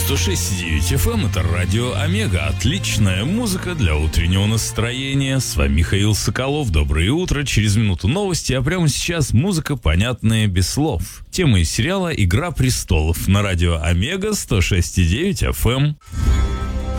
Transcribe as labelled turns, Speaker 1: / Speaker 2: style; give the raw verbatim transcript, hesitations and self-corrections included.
Speaker 1: сто шесть и девять эф эм — это радио Омега. Отличная музыка для утреннего настроения. С вами Михаил Соколов. Доброе утро. Через минуту новости, а прямо сейчас музыка, понятная без слов. Тема из сериала «Игра престолов» на радио Омега сто шесть и девять эф эм.